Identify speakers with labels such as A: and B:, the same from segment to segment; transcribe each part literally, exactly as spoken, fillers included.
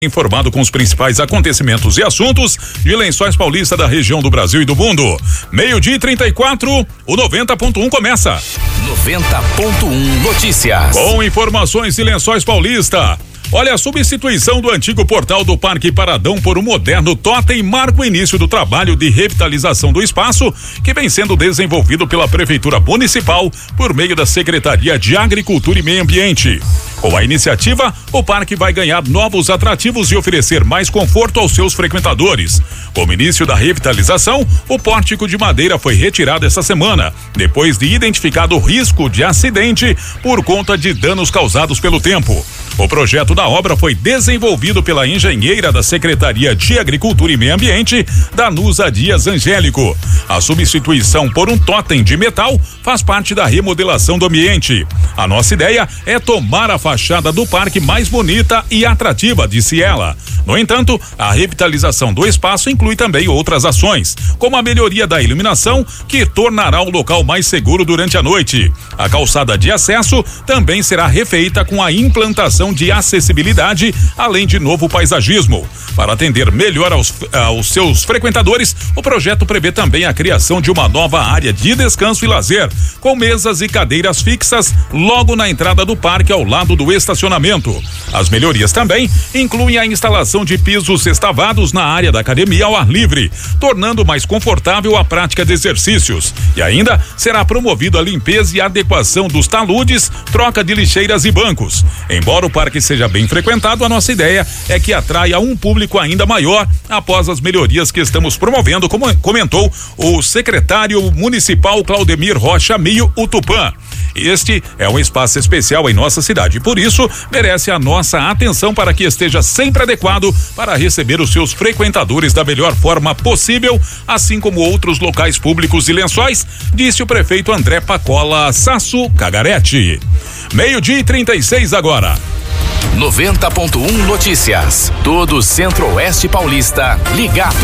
A: Informado com os principais acontecimentos e assuntos de Lençóis Paulista, da região do Brasil e do mundo. Meio-dia e trinta e quatro, o noventa ponto um começa.
B: noventa ponto um Notícias.
A: Com informações de Lençóis Paulista. Olha, a substituição do antigo portal do Parque Paradão por um moderno totem marca o início do trabalho de revitalização do espaço, que vem sendo desenvolvido pela Prefeitura Municipal por meio da Secretaria de Agricultura e Meio Ambiente. Com a iniciativa, o parque vai ganhar novos atrativos e oferecer mais conforto aos seus frequentadores. Com o início da revitalização, o pórtico de madeira foi retirado essa semana, depois de identificado risco de acidente por conta de danos causados pelo tempo. O projeto da obra foi desenvolvido pela engenheira da Secretaria de Agricultura e Meio Ambiente, Danusa Dias Angélico. A substituição por um totem de metal faz parte da remodelação do ambiente. A nossa ideia é tomar a fachada do parque mais bonita e atrativa, disse ela. No entanto, a revitalização do espaço inclui também outras ações, como a melhoria da iluminação, que tornará o local mais seguro durante a noite. A calçada de acesso também será refeita com a implantação de acessibilidade, além de novo paisagismo. Para atender melhor aos, aos seus frequentadores, o projeto prevê também a criação de uma nova área de descanso e lazer, com mesas e cadeiras fixas logo na entrada do parque, ao lado do estacionamento. As melhorias também incluem a instalação de pisos sextavados na área da academia ao ar livre, tornando mais confortável a prática de exercícios. E ainda será promovido a limpeza e adequação dos taludes, troca de lixeiras e bancos. Embora o parque seja bem frequentado, a nossa ideia é que atraia um público ainda maior após as melhorias que estamos promovendo, como comentou o secretário municipal Claudemir Rocha Mio, o Tupã. Este é um espaço especial em nossa cidade, por isso merece a nossa atenção para que esteja sempre adequado para receber os seus frequentadores da melhor forma possível, assim como outros locais públicos e Lençóis, disse o prefeito André Pacola Sasso Cagarete. Meio-dia e trinta e seis agora.
B: noventa ponto um Notícias. Todo o Centro-Oeste Paulista ligado.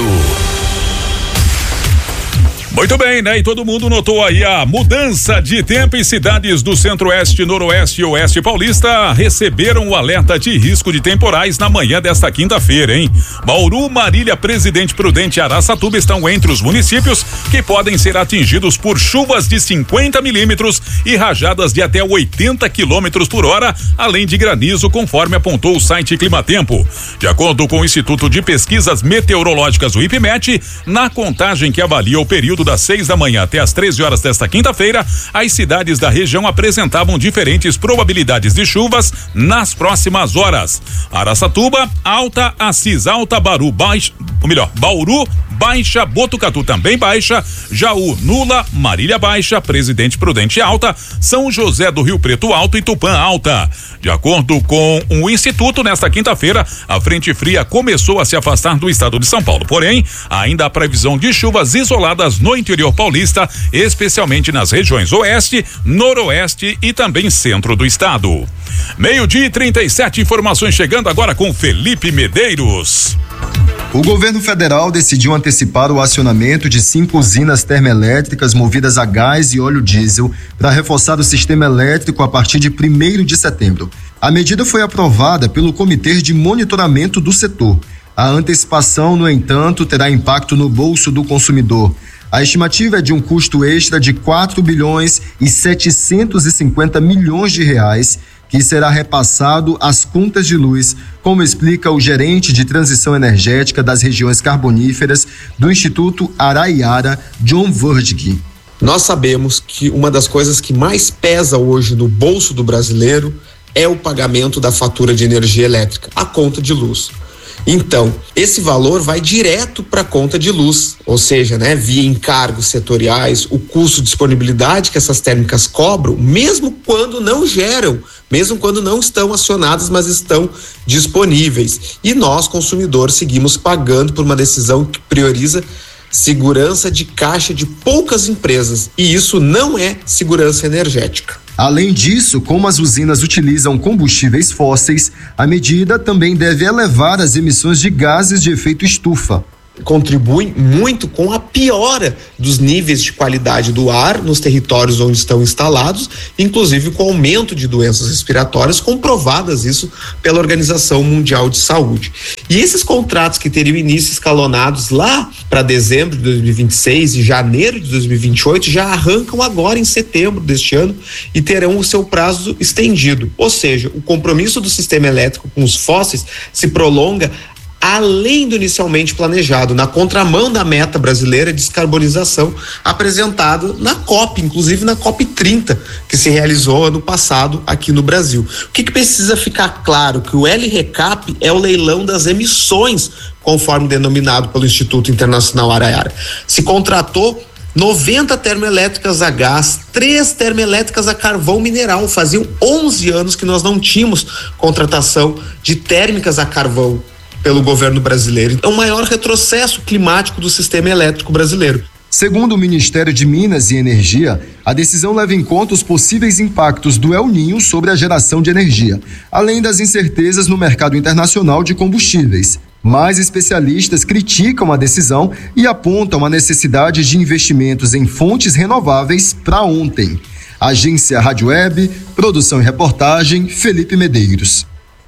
A: Muito bem, né? E todo mundo notou aí a mudança de tempo, e cidades do Centro-Oeste, Noroeste e Oeste Paulista receberam o alerta de risco de temporais na manhã desta quinta-feira, hein? Bauru, Marília, Presidente Prudente e Araçatuba estão entre os municípios que podem ser atingidos por chuvas de cinquenta milímetros e rajadas de até oitenta quilômetros por hora, além de granizo, conforme apontou o site Climatempo. De acordo com o Instituto de Pesquisas Meteorológicas, o IPMET, na contagem que avalia o período das seis da manhã até as treze horas desta quinta-feira, as cidades da região apresentavam diferentes probabilidades de chuvas nas próximas horas. Araçatuba, alta, Assis alta, Bauru baixa, ou melhor, Bauru baixa, Botucatu também baixa, Jaú nula, Marília baixa, Presidente Prudente alta, São José do Rio Preto alto e Tupã alta. De acordo com o Instituto, nesta quinta-feira, a frente fria começou a se afastar do estado de São Paulo. Porém, ainda há previsão de chuvas isoladas no interior paulista, especialmente nas regiões oeste, noroeste e também centro do estado. Meio-dia e trinta e sete, informações chegando agora com Felipe Medeiros.
C: O governo federal decidiu antecipar o acionamento de cinco usinas termoelétricas movidas a gás e óleo diesel para reforçar o sistema elétrico a partir de primeiro de setembro. A medida foi aprovada pelo Comitê de Monitoramento do Setor. A antecipação, no entanto, terá impacto no bolso do consumidor. A estimativa é de um custo extra de quatro bilhões e setecentos e cinquenta milhões de reais, que será repassado às contas de luz, como explica o gerente de transição energética das regiões carboníferas do Instituto Araiara, John Verdig.
D: Nós sabemos que uma das coisas que mais pesa hoje no bolso do brasileiro é o pagamento da fatura de energia elétrica, a conta de luz. Então, esse valor vai direto para a conta de luz, ou seja, né, via encargos setoriais, o custo de disponibilidade que essas térmicas cobram, mesmo quando não geram, mesmo quando não estão acionadas, mas estão disponíveis. E nós, consumidores, seguimos pagando por uma decisão que prioriza segurança de caixa de poucas empresas, e isso não é segurança energética.
C: Além disso, como as usinas utilizam combustíveis fósseis, a medida também deve elevar as emissões de gases de efeito estufa.
D: contribuem muito com a piora dos níveis de qualidade do ar nos territórios onde estão instalados, inclusive com aumento de doenças respiratórias, comprovadas isso pela Organização Mundial de Saúde. E esses contratos que teriam início escalonados lá para dezembro de dois mil e vinte e seis e janeiro de dois mil e vinte e oito já arrancam agora em setembro deste ano e terão o seu prazo estendido. Ou seja, o compromisso do sistema elétrico com os fósseis se prolonga além do inicialmente planejado, na contramão da meta brasileira de descarbonização apresentada na COP, inclusive na COP trinta, que se realizou ano passado aqui no Brasil. O que, que precisa ficar claro? Que o L RECAP é o leilão das emissões, conforme denominado pelo Instituto Internacional Araiara. Se contratou noventa termoelétricas a gás, três termoelétricas a carvão mineral. Faziam onze anos que nós não tínhamos contratação de térmicas a carvão pelo governo brasileiro. É o maior retrocesso climático do sistema elétrico brasileiro.
C: Segundo o Ministério de Minas e Energia, a decisão leva em conta os possíveis impactos do El Niño sobre a geração de energia, além das incertezas no mercado internacional de combustíveis. Mas especialistas criticam a decisão e apontam a necessidade de investimentos em fontes renováveis para ontem. Agência Rádio Web, produção e reportagem, Felipe Medeiros.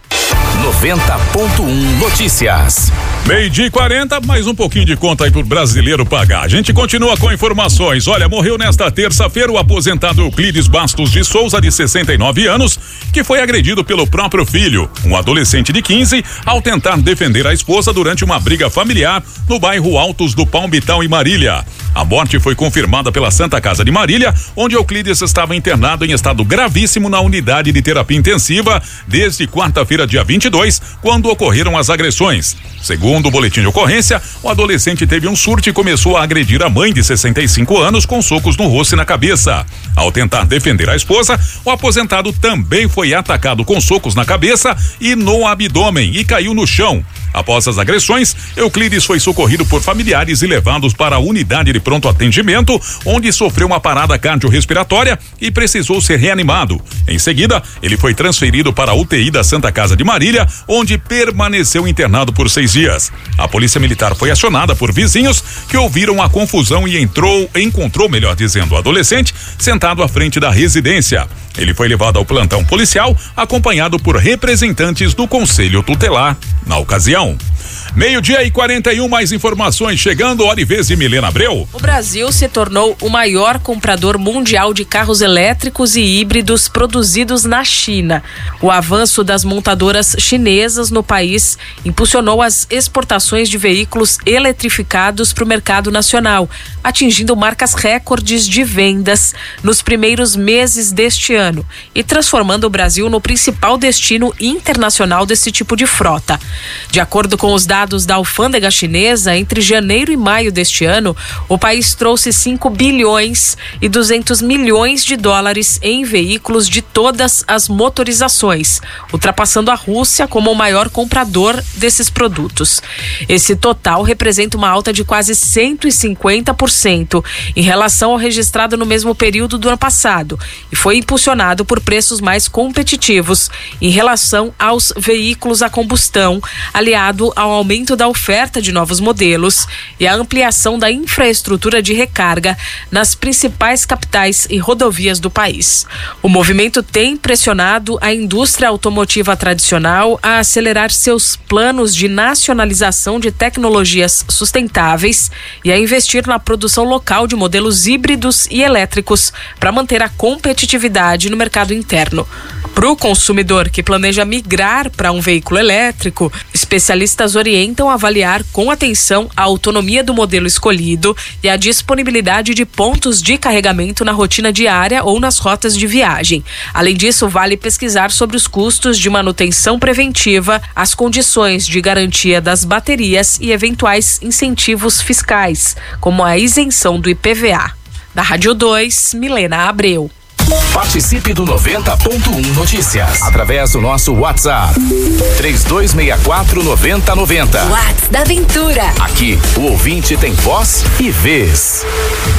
B: noventa ponto um Notícias.
A: Meio-dia e quarenta, mais um pouquinho de conta aí pro brasileiro pagar. A gente continua com informações. Olha, morreu nesta terça-feira o aposentado Euclides Bastos de Souza, de sessenta e nove anos, que foi agredido pelo próprio filho, um adolescente de quinze, ao tentar defender a esposa durante uma briga familiar no bairro Altos do Palmital, em Marília. A morte foi confirmada pela Santa Casa de Marília, onde Euclides estava internado em estado gravíssimo na unidade de terapia intensiva desde quarta-feira, dia vinte e dois, quando ocorreram as agressões. Segundo o boletim de ocorrência, o adolescente teve um surto e começou a agredir a mãe de sessenta e cinco anos com socos no rosto e na cabeça. Ao tentar defender a esposa, o aposentado também foi atacado com socos na cabeça e no abdômen e caiu no chão. Após as agressões, Euclides foi socorrido por familiares e levados para a unidade de pronto atendimento, onde sofreu uma parada cardiorrespiratória e precisou ser reanimado. Em seguida, ele foi transferido para a U T I da Santa Casa de Marília, onde permaneceu internado por seis dias. A polícia militar foi acionada por vizinhos que ouviram a confusão e entrou, encontrou, melhor dizendo, o adolescente sentado à frente da residência. Ele foi levado ao plantão policial, acompanhado por representantes do Conselho Tutelar na ocasião. Meio-dia e quarenta e um, mais informações chegando. Orivez e Milena Abreu.
E: O Brasil se tornou o maior comprador mundial de carros elétricos e híbridos produzidos na China. O avanço das montadoras chinesas no país impulsionou as exportações de veículos eletrificados para o mercado nacional, atingindo marcas recordes de vendas nos primeiros meses deste ano e transformando o Brasil no principal destino internacional desse tipo de frota. De acordo com os dados da alfândega chinesa, entre janeiro e maio deste ano, o país trouxe cinco bilhões e duzentos milhões de dólares em veículos de todas as motorizações, ultrapassando a Rússia como o maior comprador desses produtos. Esse total representa uma alta de quase cento e cinquenta por cento em relação ao registrado no mesmo período do ano passado e foi impulsionado por preços mais competitivos em relação aos veículos a combustão, aliado ao aumento da oferta de novos modelos e a ampliação da infraestrutura de recarga nas principais capitais e rodovias do país. O movimento tem pressionado a indústria automotiva tradicional a acelerar seus planos de nacionalização de tecnologias sustentáveis e a investir na produção local de modelos híbridos e elétricos para manter a competitividade no mercado interno. Para o consumidor que planeja migrar para um veículo elétrico, especialistas orientam a avaliar com atenção a autonomia do modelo escolhido e a disponibilidade de pontos de carregamento na rotina diária ou nas rotas de viagem. Além disso, vale pesquisar sobre os custos de manutenção preventiva, as condições de garantia das baterias e eventuais incentivos fiscais, como a isenção do I P V A. Da Rádio dois, Milena Abreu.
B: Participe do noventa ponto um Notícias através do nosso WhatsApp três dois seis quatro nove zero nove zero.
F: WhatsApp da Aventura.
B: Aqui o ouvinte tem voz e vez.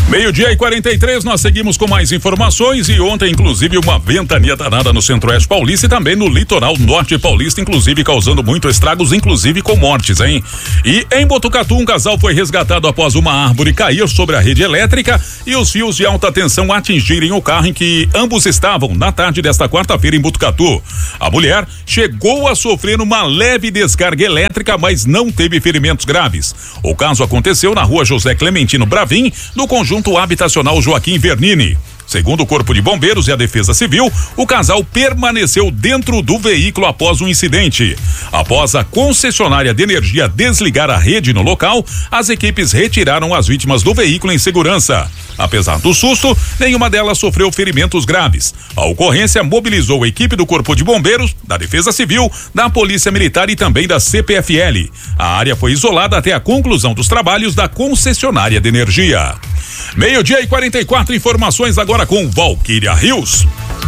A: Meio-dia e quarenta e três, nós seguimos com mais informações e ontem, inclusive, uma ventania danada no centro-oeste paulista e também no litoral norte paulista, inclusive causando muitos estragos, inclusive com mortes, hein? E em Botucatu, um casal foi resgatado após uma árvore cair sobre a rede elétrica e os fios de alta tensão atingirem o carro em que ambos estavam na tarde desta quarta-feira em Botucatu. A mulher chegou a sofrer uma leve descarga elétrica, mas não teve ferimentos graves. O caso aconteceu na rua José Clementino Bravin, no conjunto habitacional Joaquim Vernini. Segundo o Corpo de Bombeiros e a Defesa Civil, o casal permaneceu dentro do veículo após o incidente. Após a concessionária de energia desligar a rede no local, as equipes retiraram as vítimas do veículo em segurança. Apesar do susto, nenhuma delas sofreu ferimentos graves. A ocorrência mobilizou a equipe do Corpo de Bombeiros, da Defesa Civil, da Polícia Militar e também da C P F L. A área foi isolada até a conclusão dos trabalhos da concessionária de energia. Meio-dia e quarenta e quatro, informações agora com Valquíria Rios.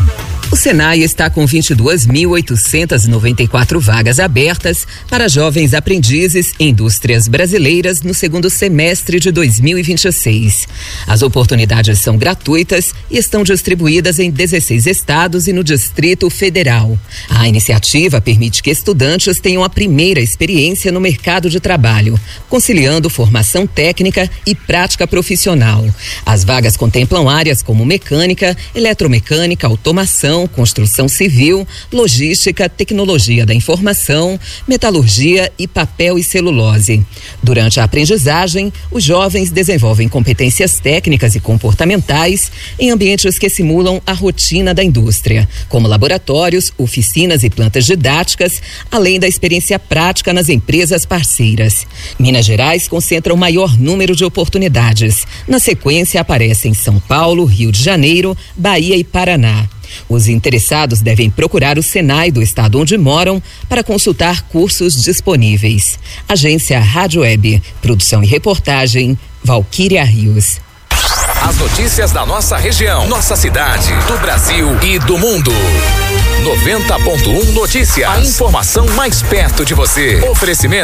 F: O Senai está com vinte e duas mil oitocentas e noventa e quatro vagas abertas para jovens aprendizes em indústrias brasileiras no segundo semestre de dois mil e vinte e seis. As oportunidades são gratuitas e estão distribuídas em dezesseis estados e no Distrito Federal. A iniciativa permite que estudantes tenham a primeira experiência no mercado de trabalho, conciliando formação técnica e prática profissional. As vagas contemplam áreas como mecânica, eletromecânica, automação, construção civil, logística, tecnologia da informação, metalurgia e papel e celulose. Durante a aprendizagem, os jovens desenvolvem competências técnicas e comportamentais em ambientes que simulam a rotina da indústria, como laboratórios, oficinas e plantas didáticas, além da experiência prática nas empresas parceiras. Minas Gerais concentra o maior número de oportunidades. Na sequência aparecem São Paulo, Rio de Janeiro, Bahia e Paraná. Os interessados devem procurar o Senai do estado onde moram para consultar cursos disponíveis. Agência Rádio Web, produção e reportagem, Valquíria Rios.
B: As notícias da nossa região, nossa cidade, do Brasil e do mundo. noventa ponto um Notícias. A informação mais perto de você. Oferecimento